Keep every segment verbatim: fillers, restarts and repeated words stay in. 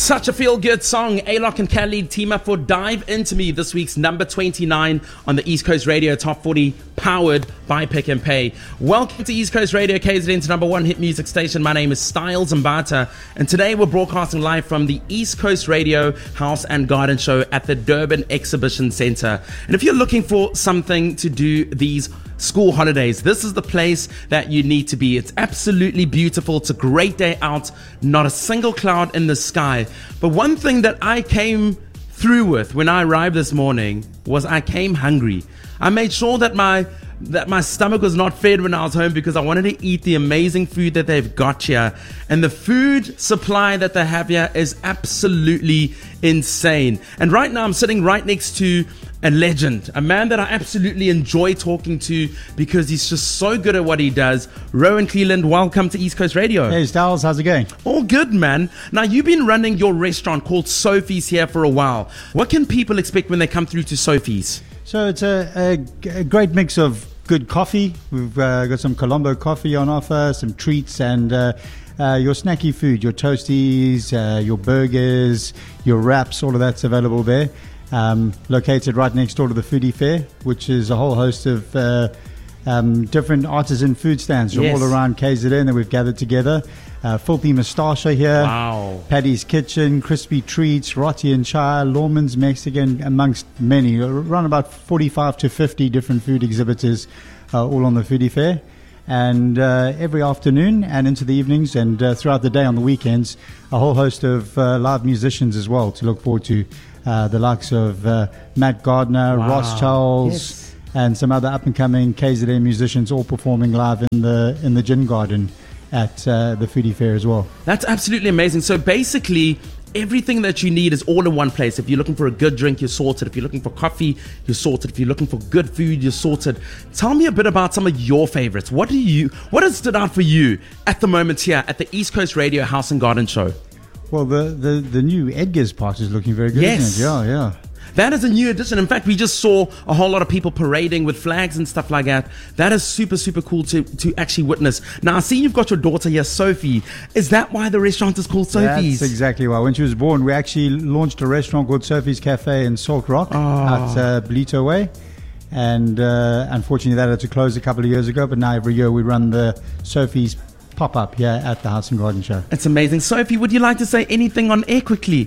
Such a feel-good song. A-Lock and Khalid team up for Dive Into Me, this week's number twenty-nine on the East Coast Radio Top forty, powered by Pick and Pay. Welcome to East Coast Radio, K Z N's number one hit music station. My name is Styles Mbata, and today we're broadcasting live from the East Coast Radio House and Garden Show at the Durban Exhibition Centre. And if you're looking for something to do these school holidays, this is the place that you need to be. It's absolutely beautiful. It's a great day out, not a single cloud in the sky. But one thing that I came through with when I arrived this morning was I came hungry. I made sure that my that my stomach was not fed when I was home because I wanted to eat the amazing food that they've got here. And the food supply that they have here is absolutely insane. And right now I'm sitting right next to a legend, a man that I absolutely enjoy talking to because he's just so good at what he does. Rowan Cleland, welcome to East Coast Radio. Hey Styles, how's it going? All good, man. Now, you've been running your restaurant called Sophie's here for a while. What can people expect when they come through to Sophie's? So it's a, a, a great mix of good coffee. We've uh, got some Colombo coffee on offer, some treats, and uh, uh, your snacky food, your toasties, uh, your burgers, your wraps, all of that's available there. Um, located right next door to the Foodie Fair, which is a whole host of uh, um, different artisan food stands from Yes. all around K Z N that we've gathered together. Uh, Filthy Moustache here, Wow. Paddy's Kitchen, Crispy Treats, Roti and Chai, Lawman's Mexican, amongst many. Around about forty-five to fifty different food exhibitors, uh, all on the Foodie Fair. And uh, every afternoon and into the evenings and uh, throughout the day on the weekends, a whole host of uh, live musicians as well to look forward to. Uh, the likes of uh, Matt Gardner, Wow. Ross Charles, Yes. and some other up-and-coming K Z N musicians all performing live in the in the Gin Garden at uh, the Foodie Fair as well. That's absolutely amazing. So basically, everything that you need is all in one place. If you're looking for a good drink, you're sorted. If you're looking for coffee, you're sorted. If you're looking for good food, you're sorted. Tell me a bit about some of your favorites. What do you, what has stood out for you at the moment here at the East Coast Radio House and Garden Show? Well, the, the, the new Edgar's part is looking very good, Yes. isn't it? Yeah, yeah. That is a new addition. In fact, we just saw a whole lot of people parading with flags and stuff like that. That is super, super cool to, to actually witness. Now, I see you've got your daughter here, Sophie. Is that why the restaurant is called Sophie's? That's exactly why. When she was born, we actually launched a restaurant called Sophie's Cafe in Salt Rock Oh. at uh, Belito Way. And uh, unfortunately, that had to close a couple of years ago. But now every year we run the Sophie's pop-up here at the House and Garden Show. It's amazing. Sophie, would you like to say anything on air quickly?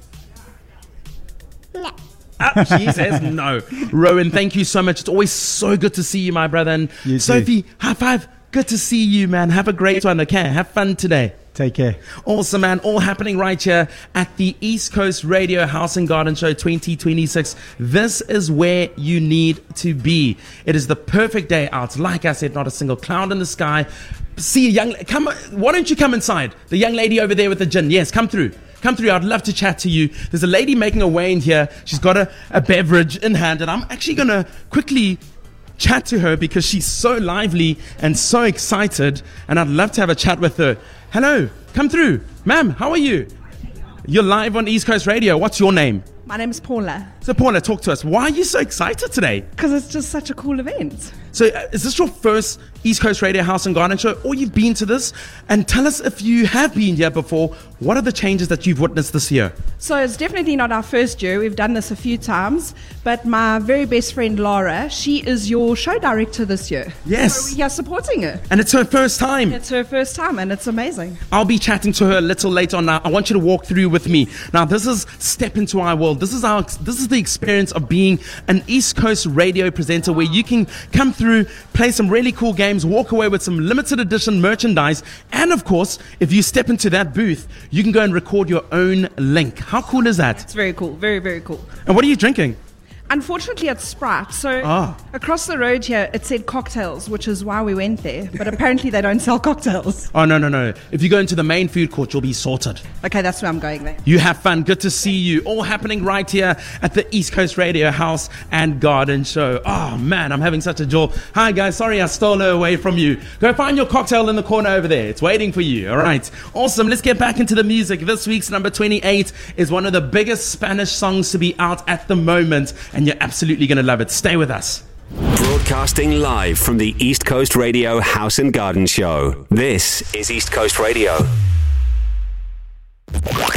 No. Ah, she says no. Rowan, thank you so much. It's always so good to see you, my brother. And You too. Sophie, high five. Good to see you, man. Have a great one, okay? Have fun today. Take care. Awesome, man. All happening right here at the East Coast Radio House and Garden Show twenty twenty-six. This is where you need to be. It is the perfect day out. Like I said, not a single cloud in the sky. See a young... Come. Why don't you come inside? The young lady over there with the gin. Yes, come through. Come through. I'd love to chat to you. There's a lady making her way in here. She's got a, a beverage in hand, and I'm actually going to quickly chat to her because she's so lively and so excited, and I'd love to have a chat with her. Hello, come through. Ma'am, how are you? You're live on East Coast Radio. What's your name? My name is Paula. So Paula, talk to us. Why are you so excited today? Because it's just such a cool event. So uh, is this your first East Coast Radio House and Garden Show, or you've been to this? And tell us, if you have been here before, what are the changes that you've witnessed this year? So it's definitely not our first year. We've done this a few times. But my very best friend Laura, she is your show director this year. Yes. So we are supporting her. And it's her first time. It's her first time and it's amazing. I'll be chatting to her a little later on. Now, I want you to walk through with me. Now, this is Step Into Our World. This is our, this is the experience of being an East Coast radio presenter where you can come through, play some really cool games, walk away with some limited edition merchandise. And of course, if you step into that booth, you can go and record your own link. How cool is that? It's very cool. Very, very cool. And what are you drinking? Unfortunately, it's Sprite. So Ah. across the road here, it said cocktails, which is why we went there. But apparently they don't sell cocktails. Oh, no, no, no. If you go into the main food court, you'll be sorted. Okay, that's where I'm going there. You have fun. Good to see you. All happening right here at the East Coast Radio House and Garden Show. Oh, man, I'm having such a joy. Hi, guys. Sorry I stole her away from you. Go find your cocktail in the corner over there. It's waiting for you. All right. Awesome. Let's get back into the music. This week's number twenty-eight is one of the biggest Spanish songs to be out at the moment, and you're absolutely going to love it. Stay with us. Broadcasting live from the East Coast Radio House and Garden Show. This is East Coast Radio.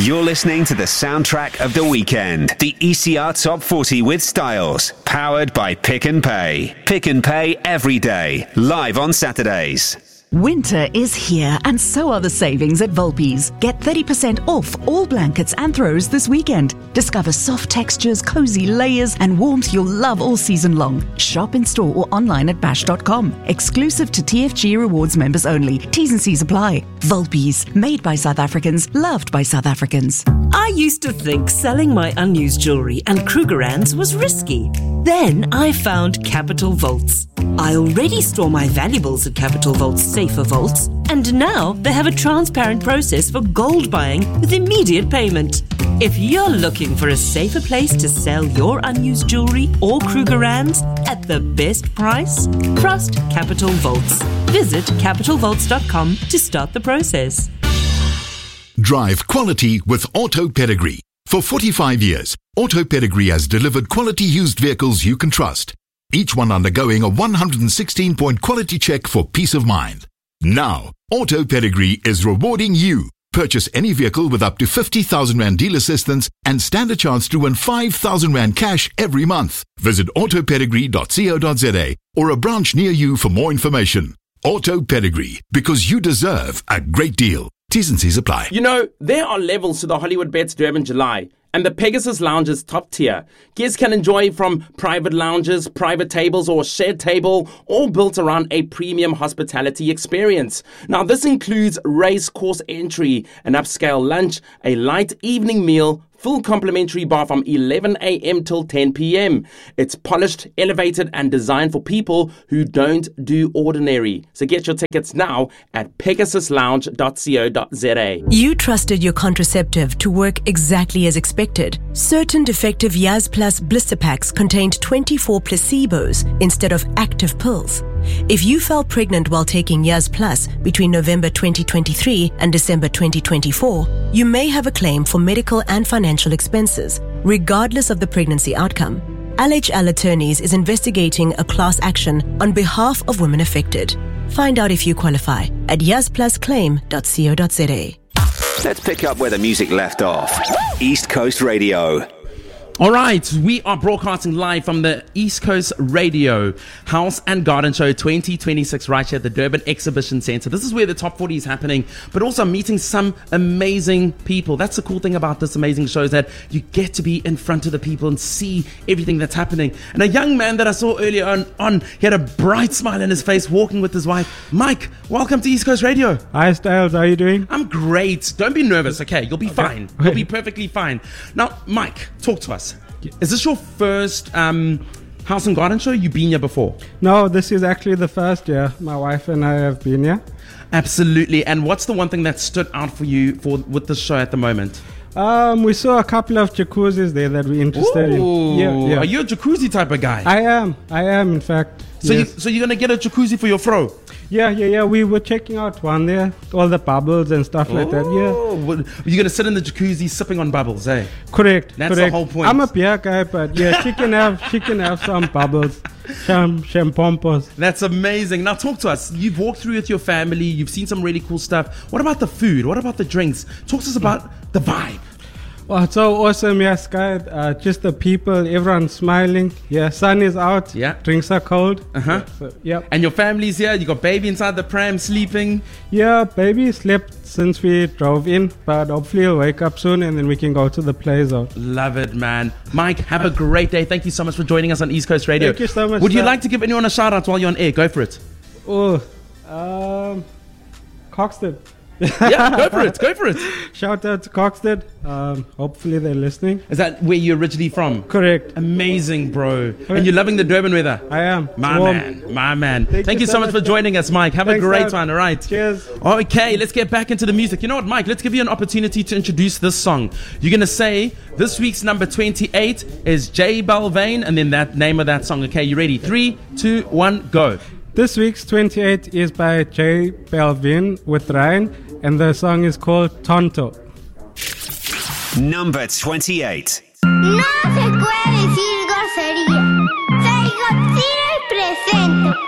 You're listening to the soundtrack of the weekend, the E C R Top forty with Styles, powered by Pick and Pay. Pick and Pay every day, live on Saturdays. Winter is here, and so are the savings at Volpe's. Get thirty percent off all blankets and throws this weekend. Discover soft textures, cozy layers, and warmth you'll love all season long. Shop in store or online at bash dot com. Exclusive to T F G Rewards members only. T's and C's apply. Volpe's, made by South Africans, loved by South Africans. I used to think selling my unused jewellery and Krugerrands was risky. Then I found Capital Vaults. I already store my valuables at Capital Vaults Safer Vaults, and now they have a transparent process for gold buying with immediate payment. If you're looking for a safer place to sell your unused jewellery or Krugerrands at the best price, trust Capital Vaults. Visit capital vaults dot com to start the process. Drive quality with Auto Pedigree. For forty-five years, Auto Pedigree has delivered quality used vehicles you can trust. Each one undergoing a one hundred sixteen point quality check for peace of mind. Now, Auto Pedigree is rewarding you. Purchase any vehicle with up to fifty thousand rand deal assistance and stand a chance to win five thousand rand cash every month. Visit auto pedigree dot co dot za or a branch near you for more information. Auto Pedigree, because you deserve a great deal. T's and C's apply. You know, there are levels to the Hollywood Bets Durban July, and the Pegasus Lounge is top tier. Guests can enjoy from private lounges, private tables, or shared table, all built around a premium hospitality experience. Now, this includes race course entry, an upscale lunch, a light evening meal, full complimentary bar from eleven a.m. till ten p.m. It's polished, elevated, and designed for people who don't do ordinary. So get your tickets now at pegasus lounge dot co dot za. You trusted your contraceptive to work exactly as expected. Certain defective Yaz Plus blister packs contained twenty-four placebos instead of active pills. If you fell pregnant while taking Yaz Plus between November twenty twenty-three and December twenty twenty-four, you may have a claim for medical and financial expenses, regardless of the pregnancy outcome. L H L Attorneys is investigating a class action on behalf of women affected. Find out if you qualify at yaz plus claim dot co dot za. Let's pick up where the music left off. East Coast Radio. All right, we are broadcasting live from the East Coast Radio House and Garden Show twenty twenty-six right here at the Durban Exhibition Centre. This is where the top forty is happening, but also meeting some amazing people. That's the cool thing about this amazing show, is that you get to be in front of the people and see everything that's happening. And a young man that I saw earlier on, on he had a bright smile on his face walking with his wife. Mike, welcome to East Coast Radio. Hi Styles, how are you doing? I'm great. Don't be nervous, okay? You'll be okay. fine. You'll be perfectly fine. Now, Mike, talk to us. Is this your first um, House and Garden show? You've been here before? No, this is actually the first year. My wife and I have been here. Absolutely. And what's the one thing that stood out for you for with this show at the moment? Um, we saw a couple of jacuzzis there that we're interested Ooh, in. Yeah, yeah. Are you a jacuzzi type of guy? I am. I am, in fact. So, yes. you, so you're going to get a jacuzzi for your fro? Yeah, yeah, yeah. We were checking out one there, all the bubbles and stuff oh, like that. Yeah. Well, you're going to sit in the jacuzzi sipping on bubbles, eh? Correct. That's correct. the whole point. I'm a beer guy, but yeah, she can have she can have some bubbles, some champompos. That's amazing. Now talk to us. You've walked through with your family. You've seen some really cool stuff. What about the food? What about the drinks? Talk to us about the vibe. Oh, it's so awesome, yeah, Sky. Uh, just the people, everyone smiling. Yeah, sun is out. Yeah. Drinks are cold. Uh-huh. Yeah, so, yep. And your family's here. You got baby inside the pram sleeping. Yeah, baby slept since we drove in, but hopefully he'll wake up soon and then we can go to the play zone. Love it, man. Mike, have a great day. Thank you so much for joining us on East Coast Radio. Thank you so much. Would you sir. like to give anyone a shout out while you're on air? Go for it. Oh, um, Coxted. Yeah, go for it. Go for it. Shout out to Coxted. Um, hopefully they're listening. Is that where you're originally from? Correct. Amazing, bro. And you're loving the Durban weather? I am. My Warm. man. My man. Thank, Thank you, you so much for joining us, Mike. Have Thanks, a great Dad. one, all right? Cheers. Okay, let's get back into the music. You know what, Mike? Let's give you an opportunity to introduce this song. You're going to say this week's number twenty-eight is J Balvin, and then that name of that song. Okay, you ready? Three, two, one, go. This week's twenty-eight is by J Balvin with Ryan, and the song is called Tonto. Number twenty-eight. No se puede decir grosería. Soy Godzilla y presento.